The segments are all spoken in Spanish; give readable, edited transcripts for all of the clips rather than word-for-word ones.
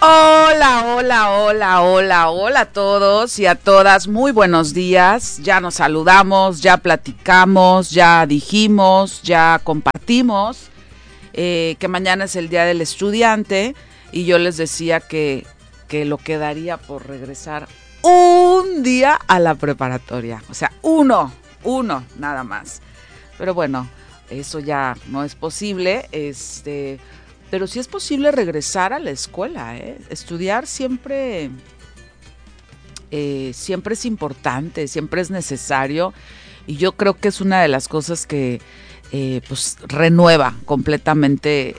Hola, hola, hola, hola, hola a todos y a todas, muy buenos días, ya nos saludamos, ya platicamos, ya dijimos, ya compartimos que mañana es el Día del Estudiante y yo les decía que lo que daría por regresar un día a la preparatoria, o sea, uno nada más, pero bueno, eso ya no es posible, pero sí es posible regresar a la escuela, ¿eh? Estudiar siempre es importante, siempre es necesario y yo creo que es una de las cosas que pues renueva completamente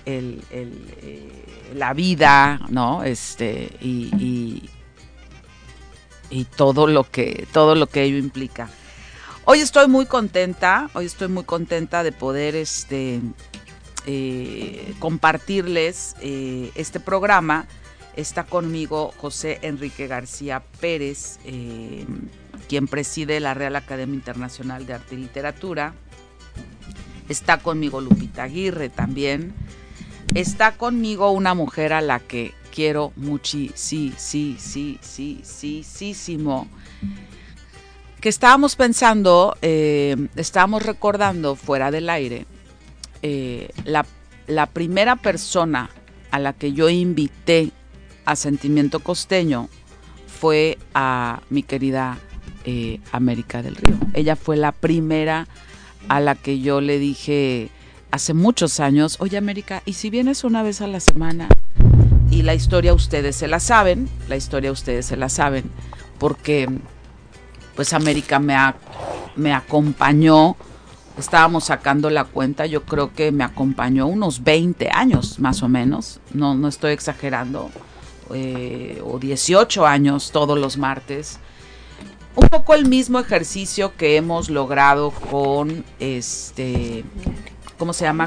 la vida, ¿no? Y todo lo que ello implica. Hoy estoy muy contenta de poder compartirles este programa. Está conmigo José Enrique García Pérez, quien preside la Real Academia Internacional de Arte y Literatura. Está conmigo Lupita Aguirre también. Está conmigo una mujer a la que quiero muchísimo. Que estábamos pensando, estábamos recordando fuera del aire, la primera persona a la que yo invité a Sentimiento Costeño fue a mi querida América del Río. Ella fue la primera a la que yo le dije hace muchos años, oye América, ¿y si vienes una vez a la semana? Y la historia ustedes se la saben, porque pues América me acompañó. Estábamos sacando la cuenta, yo creo que me acompañó unos 20 años más o menos, no estoy exagerando, o 18 años todos los martes. Un poco el mismo ejercicio que hemos logrado con ¿cómo se llama?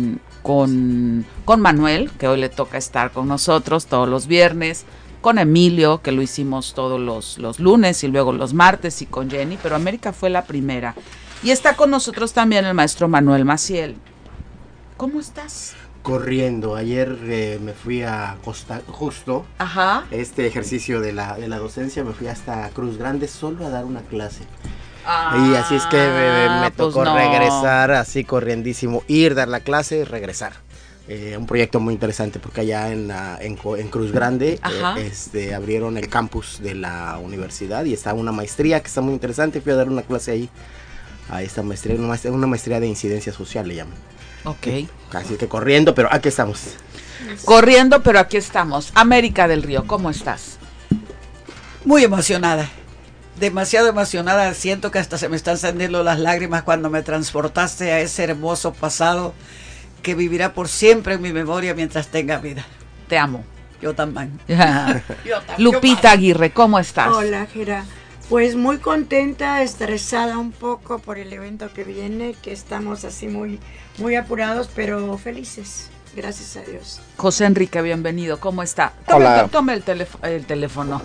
Con Manuel, que hoy le toca estar con nosotros todos los viernes, con Emilio, que lo hicimos todos los lunes y luego los martes, y con Jenny, pero América fue la primera. Y está con nosotros también el maestro Manuel Maciel. ¿Cómo estás? Corriendo. Ayer me fui a Costa Justo. Ajá. Este ejercicio de la docencia, me fui hasta Cruz Grande solo a dar una clase. Y así es que me tocó regresar así corriendísimo, ir, dar la clase y regresar. Un proyecto muy interesante porque allá en Cruz Grande abrieron el campus de la universidad y está una maestría que está muy interesante. Fui a dar una clase ahí a esta maestría, una maestría de incidencia social le llaman. Ok. Así que corriendo, pero aquí estamos. Corriendo, pero aquí estamos. América del Río, ¿cómo estás? Muy emocionada. Demasiado emocionada. Siento que hasta se me están saliendo las lágrimas cuando me transportaste a ese hermoso pasado que vivirá por siempre en mi memoria mientras tenga vida. Te amo. Yo también. Lupita Aguirre, ¿cómo estás? Hola, Gera. Pues muy contenta, estresada un poco por el evento que viene, que estamos así muy apurados, pero felices. Gracias a Dios. José Enrique, bienvenido. ¿Cómo está? Hola. Tome el teléfono.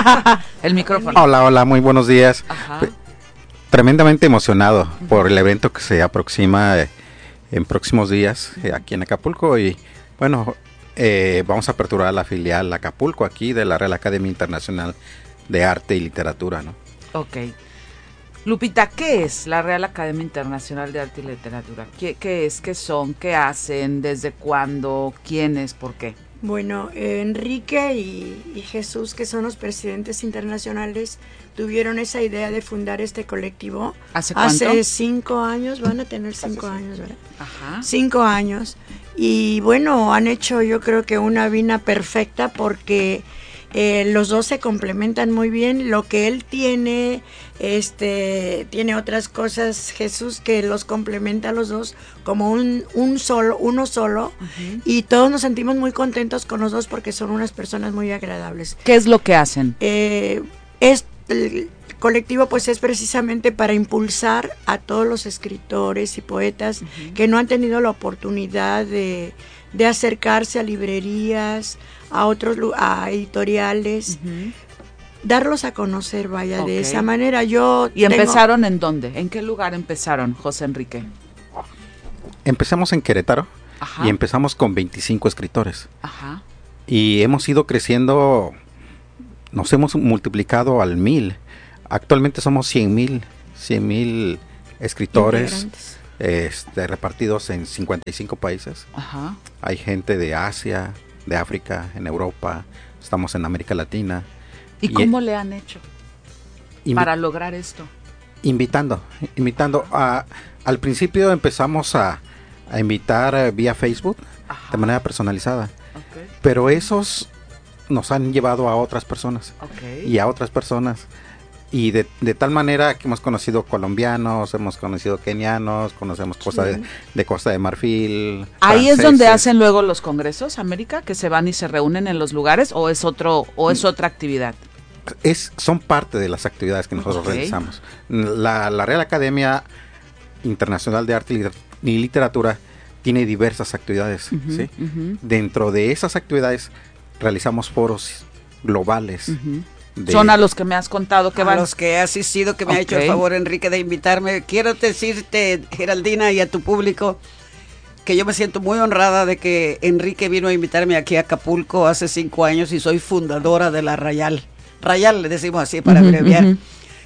El micrófono. Hola, muy buenos días. Ajá. Tremendamente emocionado por el evento que se aproxima en próximos días aquí en Acapulco. Y bueno, vamos a aperturar la filial Acapulco aquí de la Real Academia Internacional de Arte y Literatura, ¿no? Ok. Lupita, ¿qué es la Real Academia Internacional de Arte y Literatura? ¿Qué es? ¿Qué son? ¿Qué hacen? ¿Desde cuándo? ¿Quiénes? ¿Por qué? Bueno, Enrique y Jesús, que son los presidentes internacionales, tuvieron esa idea de fundar este colectivo. ¿Hace cuánto? Hace 5 años, van a tener 5 años, ¿verdad? Ajá. 5 años. Y bueno, han hecho yo creo que una vina perfecta porque los dos se complementan muy bien. Lo que él tiene, tiene otras cosas, Jesús, que los complementa a los dos como uno solo. Uh-huh. Y todos nos sentimos muy contentos con los dos porque son unas personas muy agradables. ¿Qué es lo que hacen? El colectivo pues es precisamente para impulsar a todos los escritores y poetas uh-huh. que no han tenido la oportunidad de acercarse a librerías, a editoriales, uh-huh. darlos a conocer, vaya, okay. de esa manera. ¿Y empezaron en dónde? ¿En qué lugar empezaron, José Enrique? Empezamos en Querétaro. Ajá. Y empezamos con 25 escritores. Ajá. y hemos ido creciendo, nos hemos multiplicado al 1000. Actualmente somos 100,000 escritores repartidos en 55 países. Ajá. Hay gente de Asia, de África, en Europa, estamos en América Latina. ¿Y cómo le han hecho para lograr esto? Invitando. Al principio empezamos a invitar vía Facebook, ajá, de manera personalizada. Okay. Pero esos nos han llevado a otras personas, okay, y a otras personas. Y de tal manera que hemos conocido colombianos, hemos conocido kenianos, conocemos cosas de Costa de Marfil. ¿Ahí franceses. Es donde hacen luego los congresos, América, que se van y se reúnen en los lugares, o es otra actividad? Son parte de las actividades que nosotros realizamos. La Real Academia Internacional de Arte y Literatura tiene diversas actividades, ¿sí? Dentro de esas actividades realizamos foros globales. Son a los que me has contado que van. A los que he asistido, que me ha hecho el favor, Enrique, de invitarme. Quiero decirte, Geraldina, y a tu público, que yo me siento muy honrada de que Enrique vino a invitarme aquí a Acapulco hace 5 años y soy fundadora de la Rayal. Rayal, le decimos así para abreviar.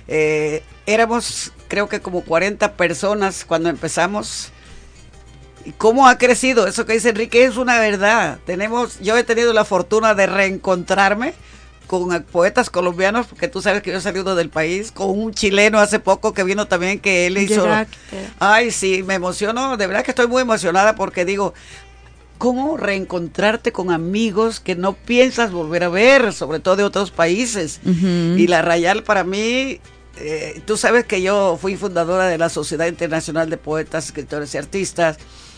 Éramos, creo que como 40 personas cuando empezamos. ¿Y cómo ha crecido? Eso que dice Enrique es una verdad. Yo he tenido la fortuna de reencontrarme con poetas colombianos, porque tú sabes que yo he salido del país, con un chileno hace poco que vino también, que él hizo... Ay, sí, me emociono, de verdad que estoy muy emocionada porque digo, ¿cómo reencontrarte con amigos que no piensas volver a ver, sobre todo de otros países? Y la Rayal para mí, tú sabes que yo fui fundadora de la Sociedad Internacional de Poetas, Escritores y Artistas,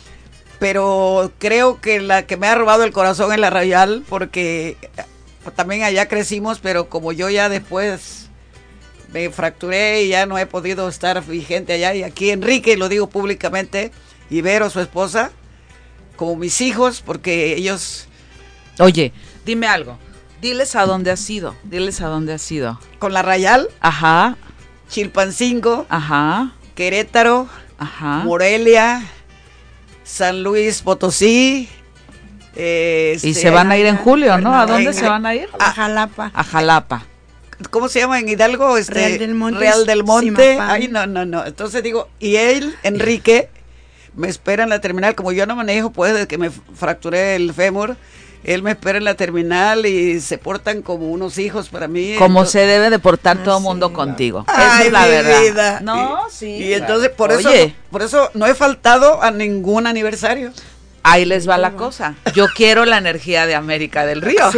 pero creo que la que me ha robado el corazón es la Rayal, porque... También allá crecimos, pero como yo ya después me fracturé y ya no he podido estar vigente allá, y aquí Enrique, lo digo públicamente, y Vero, su esposa, como mis hijos, porque ellos... Oye, dime algo, diles a dónde has ido, Con la Rayal, ajá, Chilpancingo, ajá, Querétaro, ajá, Morelia, San Luis Potosí... y se van a ir en julio, ¿no? ¿A dónde se van a ir? A Jalapa. A Jalapa. ¿Cómo se llama en Hidalgo? Real del Monte. Real del Monte. Ay, no. Entonces digo, y él, Enrique, me espera en la terminal. Como yo no manejo, pues, desde que me fracturé el fémur, él me espera en la terminal y se portan como unos hijos para mí. Como se debe de portar todo el mundo contigo. Ay, esa es la verdad. Vida. No, sí. Y entonces, por eso no he faltado a ningún aniversario. Ahí les va la cosa. Yo quiero la energía de América del Río. Sí.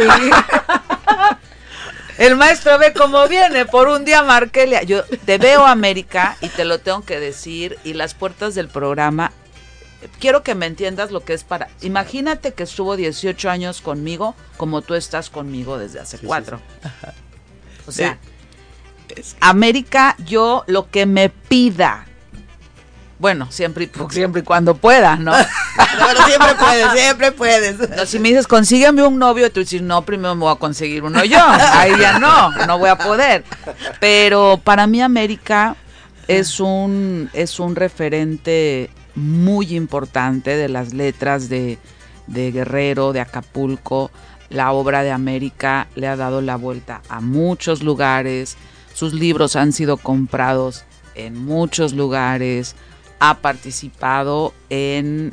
El maestro ve cómo viene. Por un día, Markelia. Yo te veo, América, y te lo tengo que decir. Y las puertas del programa. Quiero que me entiendas lo que es para. Imagínate que estuvo 18 años conmigo, como tú estás conmigo desde hace 4. Sí. O sea, América, yo lo que me pida. Bueno, siempre y cuando pueda, ¿no? Bueno, siempre puedes. No, si me dices, consígueme un novio, tú dices, no, primero me voy a conseguir uno yo. Ahí ya no voy a poder. Pero para mí América es un referente muy importante de las letras de Guerrero, de Acapulco. La obra de América le ha dado la vuelta a muchos lugares. Sus libros han sido comprados en muchos lugares. Ha participado en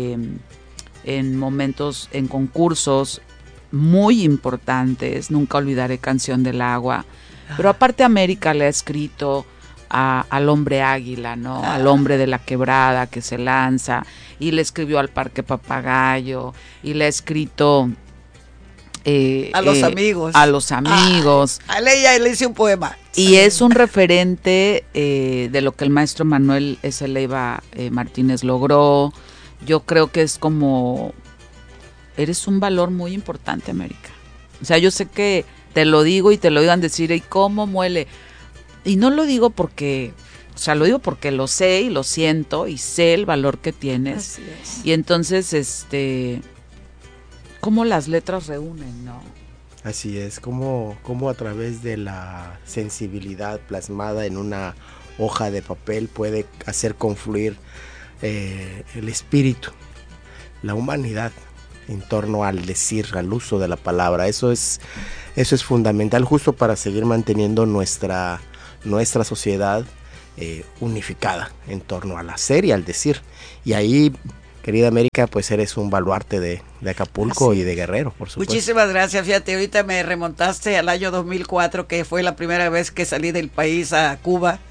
momentos, en concursos muy importantes. Nunca olvidaré Canción del Agua. Pero aparte América le ha escrito al Hombre Águila, ¿no? Al Hombre de la Quebrada que se lanza. Y le escribió al Parque Papagayo. Y le ha escrito... a los amigos. A los amigos. A ella le hice un poema. Y es un referente de lo que el maestro Manuel S. Leiva Martínez logró. Yo creo que es como... Eres un valor muy importante, América. O sea, yo sé que te lo digo y te lo digan decir, ¿y cómo muele? Y no lo digo porque... O sea, lo digo porque lo sé y lo siento y sé el valor que tienes. Así es. Y entonces, cómo las letras reúnen, ¿no? Así es, como a través de la sensibilidad plasmada en una hoja de papel puede hacer confluir el espíritu, la humanidad en torno al decir, al uso de la palabra. Eso es fundamental justo para seguir manteniendo nuestra sociedad unificada en torno al hacer y al decir. Y ahí, querida América, pues eres un baluarte de Acapulco y de Guerrero, por supuesto. Muchísimas gracias. Fíjate, ahorita me remontaste al año 2004, que fue la primera vez que salí del país a Cuba,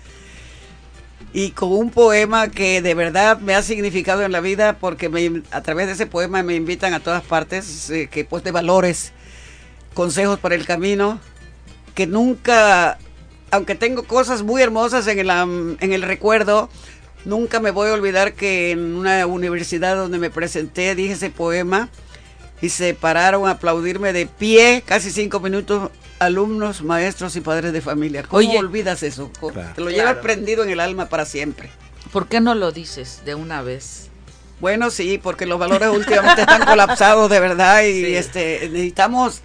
y con un poema que de verdad me ha significado en la vida, porque a través de ese poema me invitan a todas partes, que pues de valores, consejos para el camino, que nunca, aunque tengo cosas muy hermosas en el recuerdo, nunca me voy a olvidar que en una universidad donde me presenté dije ese poema y se pararon a aplaudirme de pie casi 5 minutos alumnos, maestros y padres de familia. ¿Cómo olvidas eso? Claro. Te lo llevas prendido en el alma para siempre. ¿Por qué no lo dices de una vez? Bueno, sí, porque los valores últimamente están colapsados de verdad y necesitamos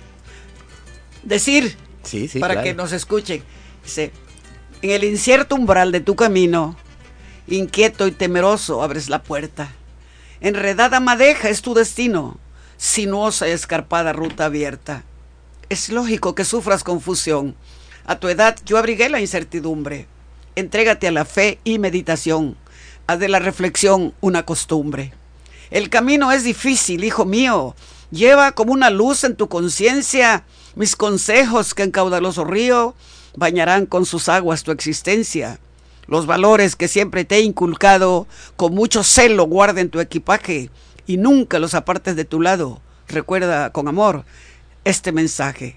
decir para que nos escuchen. Dice, en el incierto umbral de tu camino, inquieto y temeroso abres la puerta. Enredada madeja es tu destino, sinuosa y escarpada ruta abierta. Es lógico que sufras confusión. A tu edad yo abrigué la incertidumbre. Entrégate a la fe y meditación. Haz de la reflexión una costumbre. El camino es difícil, hijo mío. Lleva como una luz en tu conciencia mis consejos que en caudaloso río bañarán con sus aguas tu existencia. Los valores que siempre te he inculcado, con mucho celo guarda en tu equipaje y nunca los apartes de tu lado. Recuerda con amor este mensaje.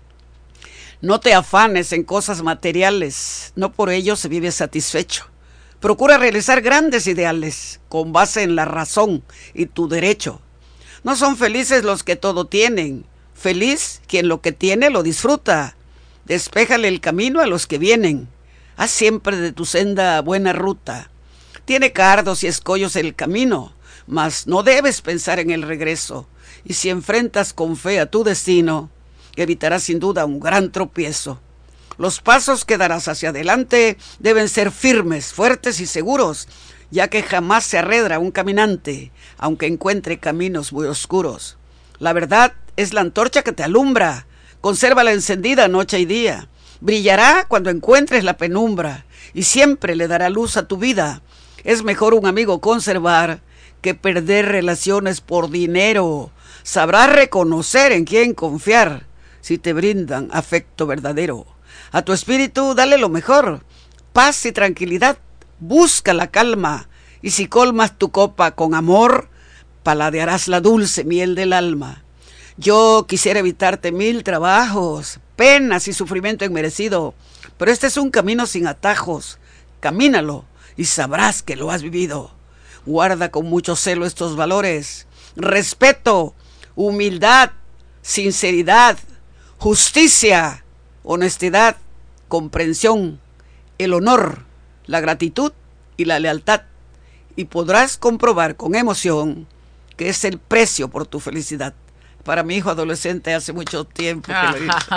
No te afanes en cosas materiales, no por ello se vive satisfecho. Procura realizar grandes ideales con base en la razón y tu derecho. No son felices los que todo tienen, feliz quien lo que tiene lo disfruta. Despéjale el camino a los que vienen. Haz siempre de tu senda buena ruta. Tiene cardos y escollos el camino, mas no debes pensar en el regreso. Y si enfrentas con fe a tu destino, evitarás sin duda un gran tropiezo. Los pasos que darás hacia adelante deben ser firmes, fuertes y seguros, ya que jamás se arredra un caminante, aunque encuentre caminos muy oscuros. La verdad es la antorcha que te alumbra, consérvala encendida noche y día. Brillará cuando encuentres la penumbra y siempre le dará luz a tu vida. Es mejor un amigo conservar que perder relaciones por dinero. Sabrás reconocer en quién confiar si te brindan afecto verdadero. A tu espíritu dale lo mejor, paz y tranquilidad. Busca la calma y si colmas tu copa con amor, paladearás la dulce miel del alma. Yo quisiera evitarte 1000 trabajos, penas y sufrimiento inmerecido, pero este es un camino sin atajos. Camínalo y sabrás que lo has vivido. Guarda con mucho celo estos valores: respeto, humildad, sinceridad, justicia, honestidad, comprensión, el honor, la gratitud y la lealtad. Y podrás comprobar con emoción que es el precio por tu felicidad. Para mi hijo adolescente hace mucho tiempo que lo hice.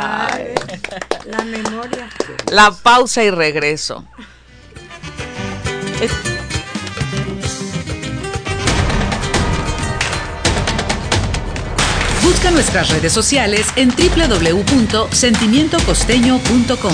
La memoria. La pausa y regreso. Busca nuestras redes sociales en www.sentimientocosteño.com.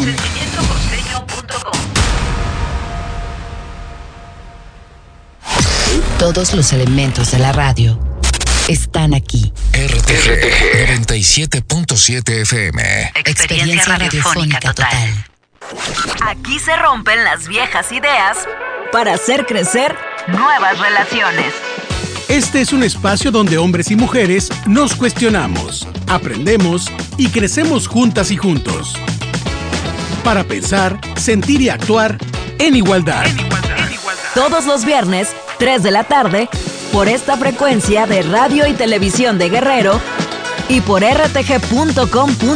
Todos los elementos de la radio están aquí. RTG 97.7 FM. Experiencia radiofónica total. Aquí se rompen las viejas ideas Para hacer crecer nuevas relaciones. Este es un espacio donde hombres y mujeres nos cuestionamos, aprendemos y crecemos juntas y juntos. Para pensar, sentir y actuar en igualdad. todos los viernes, 3 de la tarde, por esta frecuencia de radio y televisión de Guerrero y por rtg.com.mx.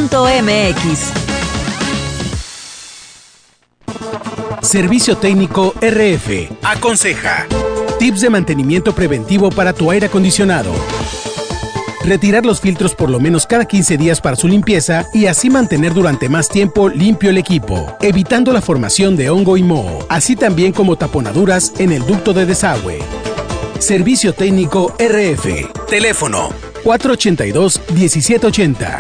Servicio Técnico RF. Aconseja. Tips de mantenimiento preventivo para tu aire acondicionado. Retirar los filtros por lo menos cada 15 días para su limpieza y así mantener durante más tiempo limpio el equipo, evitando la formación de hongo y moho, así también como taponaduras en el ducto de desagüe. Servicio técnico RF. Teléfono 482-1780.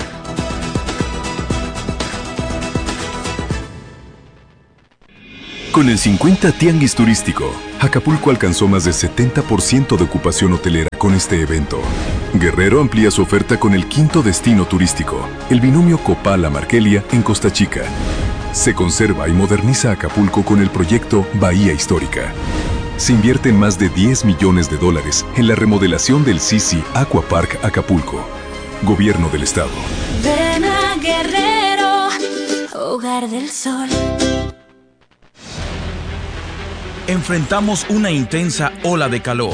Con el 50 Tianguis Turístico, Acapulco alcanzó más del 70% de ocupación hotelera con este evento. Guerrero amplía su oferta con el quinto destino turístico, el binomio Copala-Markelia en Costa Chica. Se conserva y moderniza Acapulco con el proyecto Bahía Histórica. Se invierten más de $10 millones en la remodelación del Sisi Aqua Park Acapulco. Gobierno del Estado. Ven a Guerrero, hogar del sol. Enfrentamos una intensa ola de calor.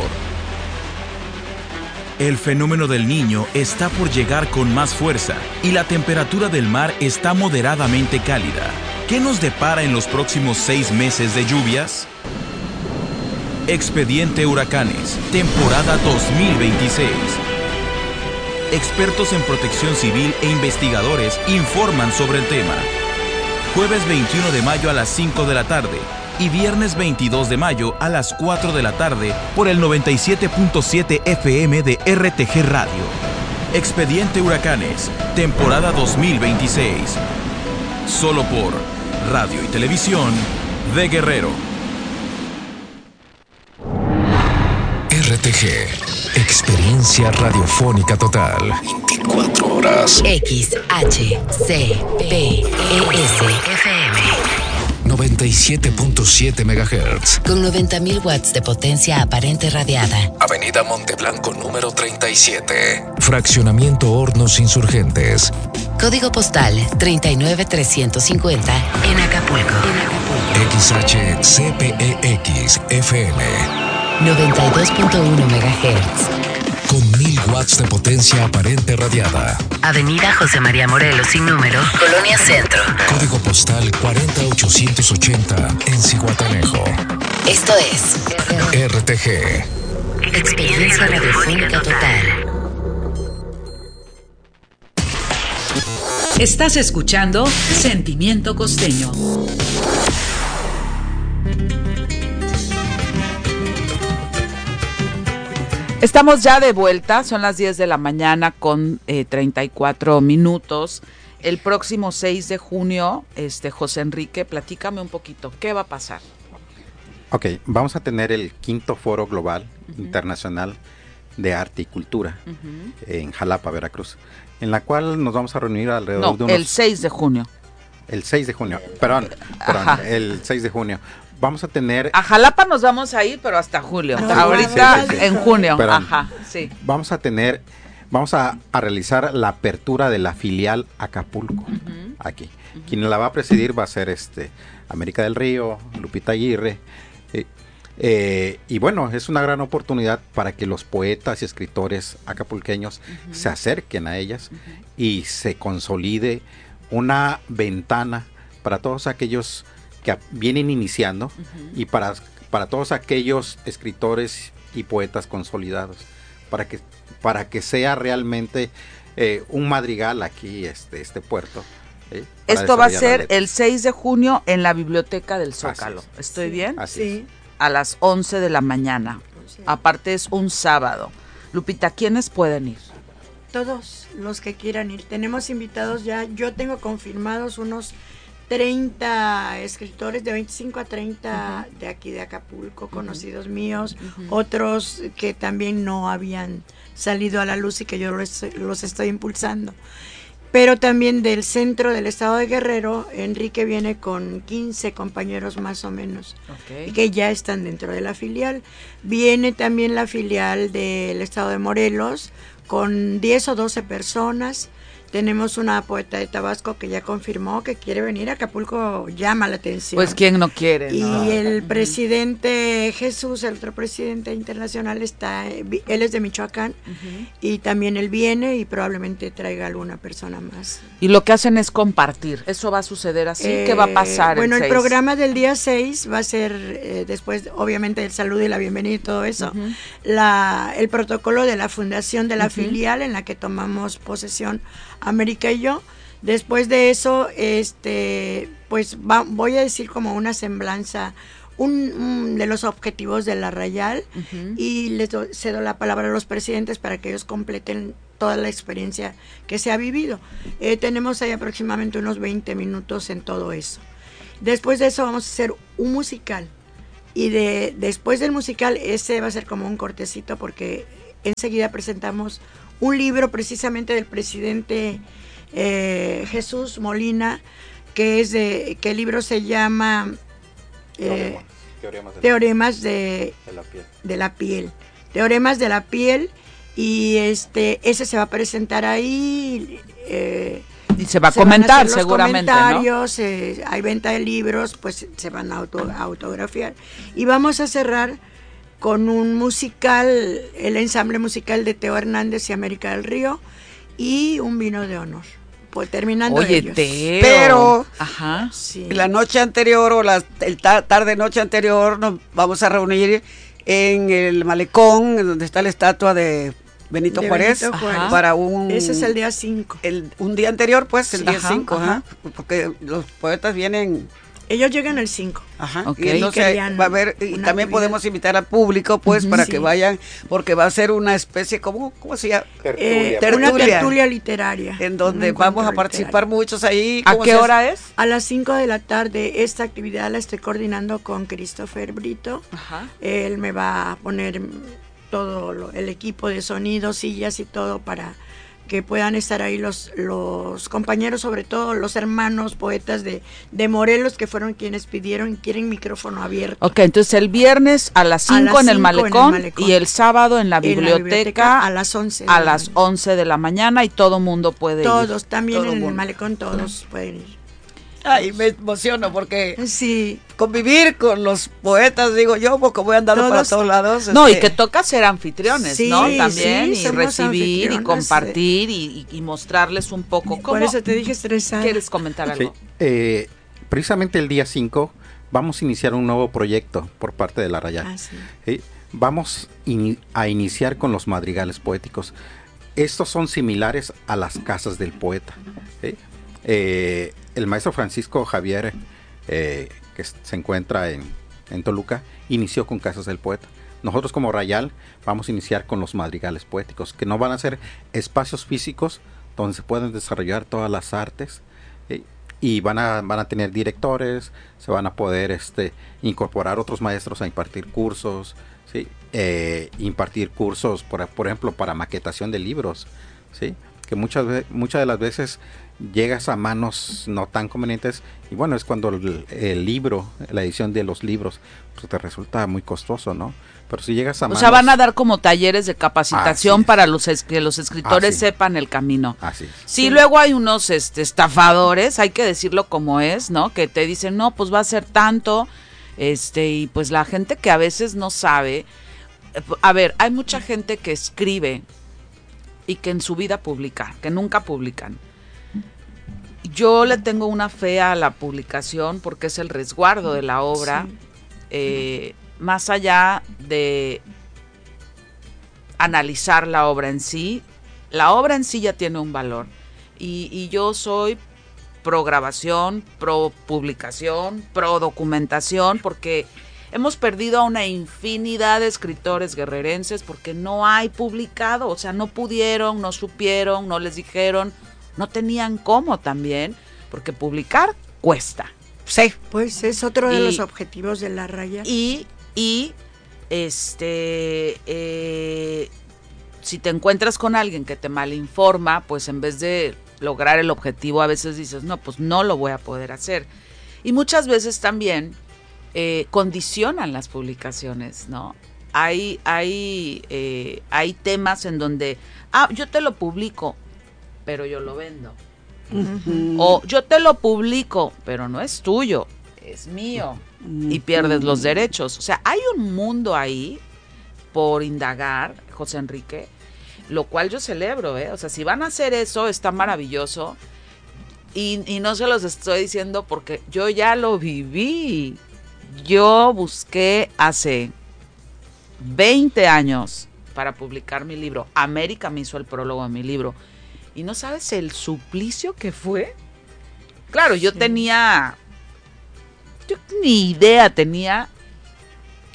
El fenómeno del Niño está por llegar con más fuerza y la temperatura del mar está moderadamente cálida. ¿Qué nos depara en los próximos 6 meses de lluvias? Expediente Huracanes, temporada 2026. Expertos en protección civil e investigadores informan sobre el tema. Jueves 21 de mayo a las 5 de la tarde y viernes 22 de mayo a las 4 de la tarde por el 97.7 FM de RTG Radio. Expediente Huracanes, temporada 2026. Solo por Radio y Televisión de Guerrero. RTG, experiencia radiofónica total. 24 horas. XHCPES-FM 97.7 MHz. con 90.000 watts de potencia aparente radiada. Avenida Monteblanco número 37. Fraccionamiento Hornos Insurgentes. Código postal 39350 en Acapulco. XHCPEX-FM 92.1 MHz. con 1000 watts de potencia aparente radiada. Avenida José María Morelos sin número, Colonia Centro. Código postal 40880 en Zihuatanejo. Esto es RTG. Experiencia radiofónica total. Estás escuchando Sentimiento Costeño. Estamos ya de vuelta, son las 10 de la mañana con 34 minutos. El próximo 6 de junio, José Enrique, platícame un poquito, ¿qué va a pasar? Ok, vamos a tener el 5º Foro Global Internacional de Arte y Cultura en Jalapa, Veracruz, en la cual nos vamos a reunir alrededor de unos... el 6 de junio. El 6 de junio, perdón, el 6 de junio. Vamos a tener... A Jalapa nos vamos a ir, pero hasta julio. No, ahorita sí. en junio. Perdón. Ajá, sí. Vamos a realizar la apertura de la filial Acapulco, aquí. Quien la va a presidir va a ser América del Río, Lupita Aguirre. Y bueno, es una gran oportunidad para que los poetas y escritores acapulqueños se acerquen a ellas y se consolide una ventana para todos aquellos que vienen iniciando y para todos aquellos escritores y poetas consolidados, para que sea realmente un madrigal aquí este puerto. Esto va a ser el 6 de junio en la Biblioteca del Zócalo. ¿Estoy bien? Así es. A las 11 de la mañana. Aparte es un sábado. Lupita, ¿quiénes pueden ir? Todos los que quieran ir. Tenemos invitados ya. Yo tengo confirmados unos 30 escritores, de 25 a 30 de aquí de Acapulco, conocidos míos, otros que también no habían salido a la luz y que yo los estoy impulsando. Pero también del centro del estado de Guerrero, Enrique viene con 15 compañeros más o menos, que ya están dentro de la filial. Viene también la filial del estado de Morelos con 10 o 12 personas. Tenemos una poeta de Tabasco que ya confirmó que quiere venir a Acapulco, llama la atención. Pues quién no quiere, ¿no? Y el presidente Jesús, el otro presidente internacional, él es de Michoacán, y también él viene y probablemente traiga alguna persona más. Y lo que hacen es compartir. ¿Eso va a suceder así? ¿Qué va a pasar? Bueno, el 6? Programa del día 6 va a ser, después obviamente del saludo y la bienvenida y todo eso, el protocolo de la fundación de la filial en la que tomamos posesión América y yo. Después de eso, pues voy a decir como una semblanza de los objetivos de la Rayal, y les cedo la palabra a los presidentes para que ellos completen toda la experiencia que se ha vivido. Tenemos ahí aproximadamente unos 20 minutos en todo eso. Después de eso vamos a hacer un musical, y después del musical ese va a ser como un cortecito, porque enseguida presentamos un libro precisamente del presidente Jesús Molina, que el libro se llama Teoremas de la piel. Teoremas de la piel, y ese se va a presentar ahí. Y se va a comentar seguramente, comentarios, ¿no? Hay venta de libros, pues se van a autografiar. Y vamos a cerrar con un musical, el ensamble musical de Teo Hernández y América del Río, y un vino de honor. Pues terminando ellos. Teo. Pero sí, la noche anterior o tarde-noche anterior nos vamos a reunir en el malecón, donde está la estatua de Benito Juárez, para ese es el día 5. Un día anterior, pues, el día 5, porque los poetas vienen... Ellos llegan el 5. Y entonces va a haber, y también podemos invitar al público, pues, para que vayan, porque va a ser una especie, ¿cómo se llama? Una tertulia literaria. En donde vamos a participar muchos ahí. ¿A qué hora es? A las 5 de la tarde. Esta actividad la estoy coordinando con Christopher Brito. Él me va a poner todo el equipo de sonido, sillas y todo, para que puedan estar ahí los compañeros, sobre todo los hermanos poetas de Morelos, que fueron quienes quieren micrófono abierto. Ok, entonces el viernes a las 5 en el malecón, y el sábado en la biblioteca a las 11. A las 11 de la mañana, y todo mundo puede ir. Todos, también en el malecón todos pueden ir. Ay, me emociono porque convivir con los poetas, digo yo, porque voy andando para todos lados. No, y que toca ser anfitriones, ¿no? También, y recibir y compartir y mostrarles un poco cómo. Por eso te dije estresada. ¿Quieres comentar algo? Sí, precisamente el día 5 vamos a iniciar un nuevo proyecto por parte de la Rayal. Vamos a iniciar con los madrigales poéticos. Estos son similares a las casas del poeta. El maestro Francisco Javier, que se encuentra en Toluca, inició con Casas del Poeta. Nosotros como Rayal vamos a iniciar con los madrigales poéticos, que no van a ser espacios físicos donde se pueden desarrollar todas las artes, y van a tener directores, se van a poder incorporar otros maestros a impartir cursos, impartir cursos, por ejemplo, para maquetación de libros, que muchas de las veces llegas a manos no tan convenientes, y bueno, es cuando el libro, la edición de los libros, pues te resulta muy costoso, ¿no? Pero si llegas a manos... O sea, van a dar como talleres de capacitación para que los escritores sepan el camino. Sí, luego hay unos estafadores, hay que decirlo como es, ¿no? Que te dicen, no, pues va a ser tanto, y pues la gente que a veces no sabe... A ver, hay mucha gente que escribe y que en su vida publica, que nunca publican. Yo le tengo una fe a la publicación porque es el resguardo de la obra, más allá de analizar la obra en sí ya tiene un valor, y yo soy pro grabación, pro publicación, pro documentación, porque hemos perdido a una infinidad de escritores guerrerenses porque no hay publicado, o sea, no pudieron, no supieron, no les dijeron, no tenían cómo también, porque publicar cuesta. Sí. Pues es otro de los objetivos de la Rayal. Si te encuentras con alguien que te malinforma, pues en vez de lograr el objetivo, a veces dices, no, pues no lo voy a poder hacer. Y muchas veces también condicionan las publicaciones, ¿no? Hay temas en donde, yo te lo publico, pero yo lo vendo. O yo te lo publico, pero no es tuyo, es mío, y pierdes los derechos. O sea, hay un mundo ahí por indagar, José Enrique, lo cual yo celebro, o sea, si van a hacer eso, está maravilloso, y no se los estoy diciendo porque yo ya lo viví. Yo busqué hace 20 años para publicar mi libro. América me hizo el prólogo de mi libro. ¿Y no sabes el suplicio que fue? Claro, yo ni idea tenía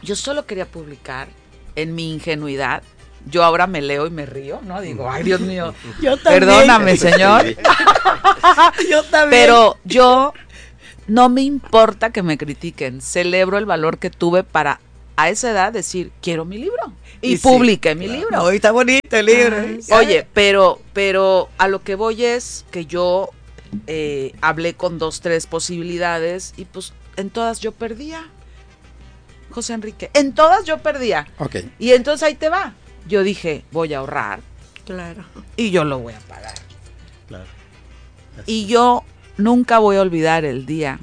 yo solo quería publicar en mi ingenuidad. Yo ahora me leo y me río, ¿no? Digo, ay, Dios mío, yo también. Perdóname, señor. Yo también. Pero yo no me importa que me critiquen. Celebro el valor que tuve para a esa edad decir, quiero mi libro. Y publiqué mi libro. Hoy está bonito el libro. Oye, pero a lo que voy es que yo hablé con 2, 3 posibilidades y pues en todas yo perdía. José Enrique, en todas yo perdía. Okay. Y entonces ahí te va. Yo dije, voy a ahorrar. Claro. Y yo lo voy a pagar. Claro. Y yo nunca voy a olvidar el día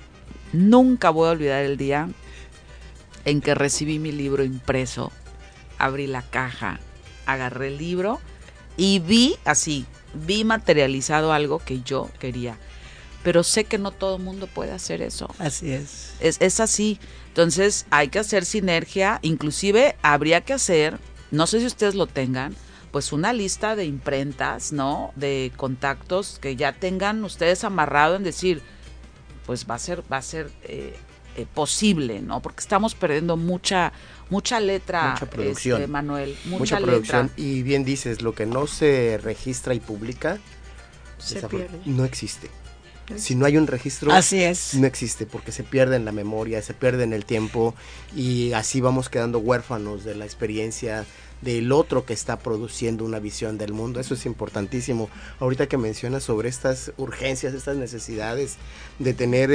en que recibí mi libro impreso, abrí la caja, agarré el libro y vi materializado algo que yo quería. Pero sé que no todo el mundo puede hacer eso. Así es. Es así. Entonces hay que hacer sinergia, inclusive habría que hacer, no sé si ustedes lo tengan, pues una lista de imprentas, ¿no? De contactos que ya tengan ustedes amarrado en decir, pues va a ser posible, ¿no? Porque estamos perdiendo mucha letra, mucha producción, Manuel, mucha producción. Y bien dices, lo que no se registra y publica se pierde. No existe. Si no hay un registro, así es, no existe, porque se pierde en la memoria, se pierde en el tiempo y así vamos quedando huérfanos de la experiencia del otro que está produciendo una visión del mundo. Eso es importantísimo. Ahorita que mencionas sobre estas urgencias, estas necesidades de tener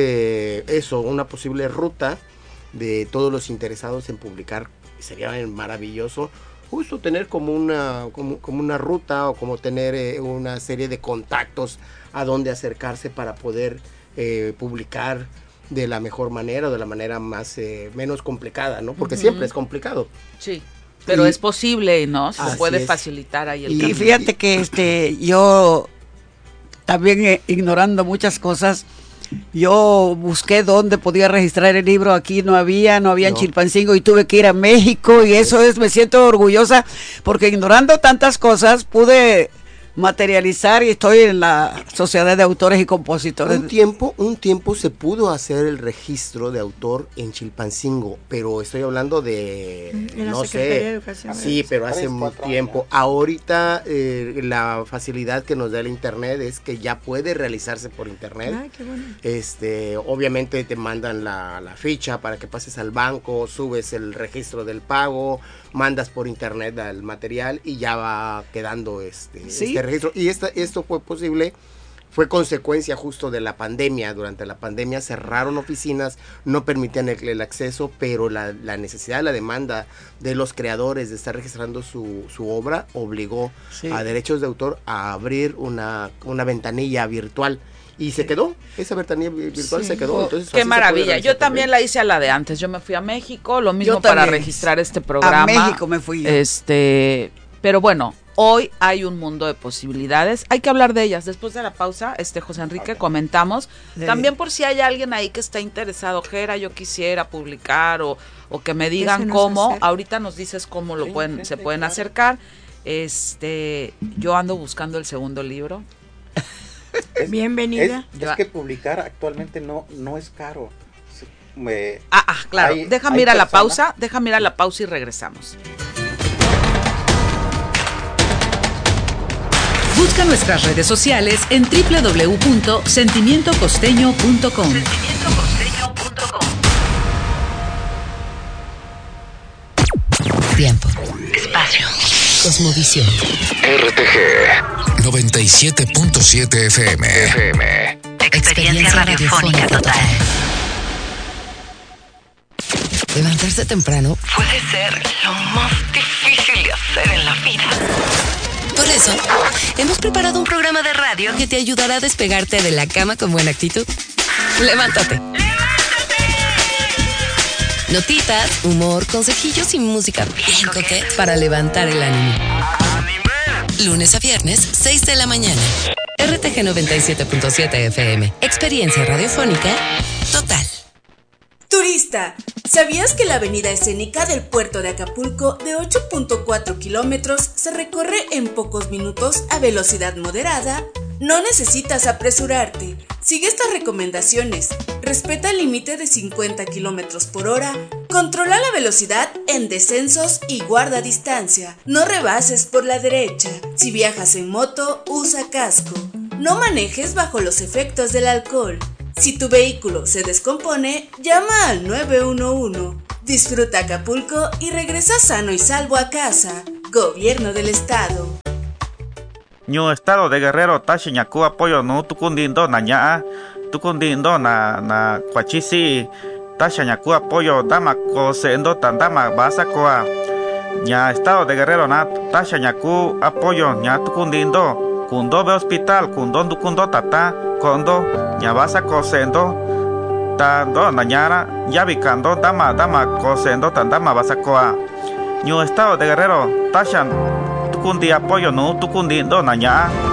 una posible ruta de todos los interesados en publicar, sería maravilloso justo tener como una ruta o como tener una serie de contactos a dónde acercarse para poder publicar de la mejor manera o de la manera menos complicada, ¿no? Porque siempre es complicado. Sí, pero es posible, ¿no? Se puede facilitar ahí el camino. Y fíjate que yo también ignorando muchas cosas, yo busqué dónde podía registrar el libro, aquí no había en Chilpancingo y tuve que ir a México y eso me siento orgullosa porque ignorando tantas cosas pude materializar y estoy en la Sociedad de Autores y Compositores. Un tiempo se pudo hacer el registro de autor en Chilpancingo, pero estoy hablando de, no sé, sí, pero hace un tiempo. Ahorita la facilidad que nos da el internet es que ya puede realizarse por internet. Ay, qué bueno. Obviamente te mandan la ficha para que pases al banco, subes el registro del pago, mandas por internet al material y ya va quedando ¿sí? registro. Y esto fue posible, fue consecuencia justo de la pandemia. Durante la pandemia cerraron oficinas, no permitían el acceso, pero la necesidad, la demanda de los creadores de estar registrando su obra obligó a derechos de autor a abrir una ventanilla virtual. Y se quedó, esa ventanilla virtual se quedó. Entonces, qué maravilla. Yo también la hice a la de antes. Yo me fui a México, lo mismo para registrar este programa. A México me fui yo. Pero bueno, hoy hay un mundo de posibilidades. Hay que hablar de ellas. Después de la pausa, José Enrique, comentamos. Sí. También por si hay alguien ahí que está interesado, Jera, yo quisiera publicar o que me digan cómo. Ahorita nos dices cómo se pueden acercar. Yo ando buscando el segundo libro. Bienvenida. Es que publicar actualmente no es caro. Claro. Déjame ir a la pausa y regresamos. Busca nuestras redes sociales en www.sentimientocosteño.com. Tiempo, espacio, cosmovisión. RTG 97.7 FM. Experiencia radiofónica total. Levantarse temprano puede ser lo más difícil de hacer en la vida. Por eso, hemos preparado un programa de radio que te ayudará a despegarte de la cama con buena actitud. Levántate. Notitas, humor, consejillos y música bien coqueta para levantar el ánimo. Lunes a viernes, 6 de la mañana. RTG 97.7 FM. Experiencia radiofónica total. Turista, ¿sabías que la avenida escénica del puerto de Acapulco de 8.4 kilómetros se recorre en pocos minutos a velocidad moderada? No necesitas apresurarte. Sigue estas recomendaciones. Respeta el límite de 50 km por hora. Controla la velocidad en descensos y guarda distancia. No rebases por la derecha. Si viajas en moto, usa casco. No manejes bajo los efectos del alcohol. Si tu vehículo se descompone, llama al 911. Disfruta Acapulco y regresa sano y salvo a casa. Gobierno del Estado. Ñu Estado de Guerrero Tashiñaku apoyo no tukundindo naña tukundindo na cuachisi Tashiñaku apoyo dama cosendo tandama basacoa. Ña Estado de Guerrero na Tashiñaku apoyo ña tukundindo kundo be hospital kundo tata kondo ña basaco sendo tando nañara yabicando dama cosendo tandama basacoa. Ñu Estado de Guerrero Tashan tukundi apoyo no tukundindo naña